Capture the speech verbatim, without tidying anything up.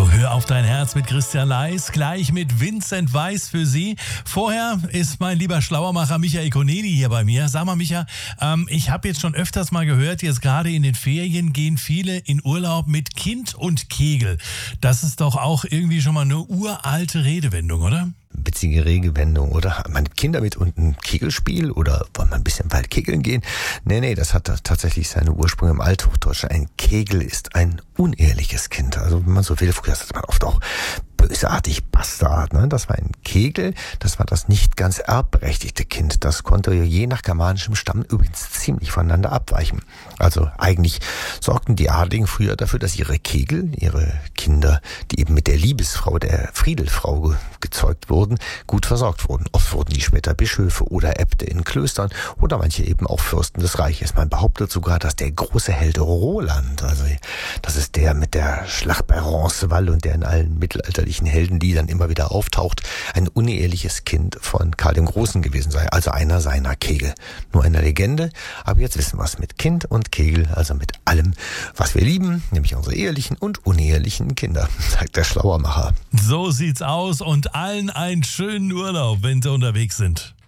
Radio Hör auf dein Herz mit Christian Leis, gleich mit Vincent Weiss für Sie. Vorher ist mein lieber Schlauermacher Michael Konedi hier bei mir. Sag mal, Micha, ähm, ich habe jetzt schon öfters mal gehört, jetzt gerade in den Ferien gehen viele in Urlaub mit Kind und Kegel. Das ist doch auch irgendwie schon mal eine uralte Redewendung, oder? Witzige Redewendung, oder? Hat man Kinder mit und ein Kegelspiel oder wollen wir ein bisschen weit kegeln gehen? Nee, nee, das hat tatsächlich seine Ursprünge im Althochdeutschen. Ein Kegel ist ein unehrliches Kind. Also wenn man so will, früher sagt man oft auch bösartig Bastard, ne? Das war ein Kegel, das war das nicht ganz erbberechtigte Kind. Das konnte je nach germanischem Stamm übrigens ziemlich voneinander abweichen. Also eigentlich sorgten die Adligen früher dafür, dass ihre Kegel, ihre Kinder, die eben mit der Liebesfrau, der Friedelfrau ge- gezeugt wurden, gut versorgt wurden. Oft wurden die später Bischöfe oder Äbte in Klöstern oder manche eben auch Fürsten des Reiches. Man behauptet sogar, dass der große Held Roland, also das ist der mit der Schlacht bei Roncesvalles und der in allen mittelalterlichen Heldenliedern immer wieder auftaucht, ein uneheliches Kind von Karl dem Großen gewesen sei, also einer seiner Kegel. Nur eine Legende, aber jetzt wissen wir es mit Kind und Kegel, also mit allem, was wir lieben, nämlich unsere ehelichen und unehelichen Kinder, sagt der Schlauermacher. So sieht's aus und allen einen schönen Urlaub, wenn sie unterwegs sind.